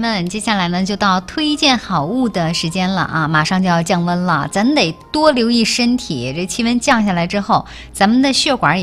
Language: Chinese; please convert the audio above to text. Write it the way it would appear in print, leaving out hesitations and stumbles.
们，接下来呢就到推荐好物的时间了啊！马上就要降温了，咱得多留意身体。这气温降下来之后，咱们的血管也